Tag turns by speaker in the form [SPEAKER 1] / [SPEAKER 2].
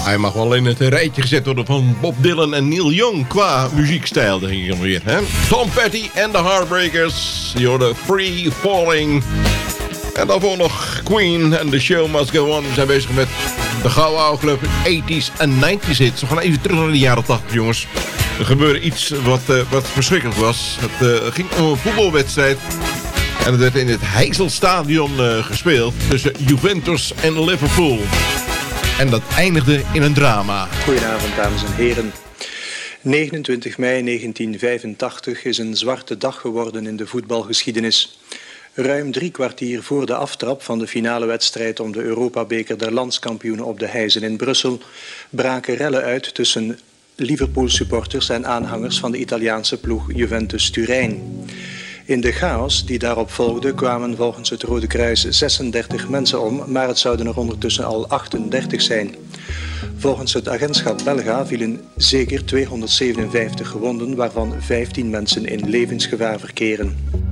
[SPEAKER 1] Hij mag wel in het rijtje gezet worden van Bob Dylan en Neil Young qua muziekstijl, denk ik alweer. Hè? Tom Petty en de Heartbreakers. Die hoorden Free Falling. En daarvoor nog Queen en The Show Must Go On. We zijn bezig met de Gouden Oude Club 80s en 90s hits. We gaan even terug naar de jaren 80, jongens. Er gebeurde iets wat verschrikkelijk was. Het ging om een voetbalwedstrijd. En het werd in het Heysel-stadion gespeeld tussen Juventus en Liverpool. En dat eindigde in een drama.
[SPEAKER 2] Goedenavond, dames en heren. 29 mei 1985 is een zwarte dag geworden in de voetbalgeschiedenis. Ruim 3 kwartier voor de aftrap van de finale wedstrijd om de Europabeker der landskampioenen op de Heysel in Brussel braken rellen uit tussen Liverpool-supporters en aanhangers van de Italiaanse ploeg Juventus Turijn. In de chaos die daarop volgde kwamen volgens het Rode Kruis 36 mensen om, maar het zouden er ondertussen al 38 zijn. Volgens het agentschap Belga vielen zeker 257 gewonden, waarvan 15 mensen in levensgevaar verkeren.